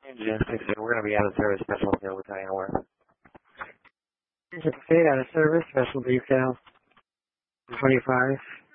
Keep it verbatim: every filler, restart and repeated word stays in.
Engine six, we're going to be out of service, special detail, we're telling you where. Engine state out of service, special detail twenty-five.